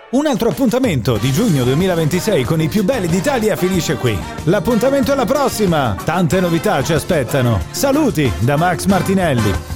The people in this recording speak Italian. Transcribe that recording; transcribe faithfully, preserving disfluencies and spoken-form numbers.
Un altro appuntamento di giugno duemilaventisei con i più belli d'Italia finisce qui. L'appuntamento è alla prossima! Tante novità ci aspettano. Saluti da Max Martinelli.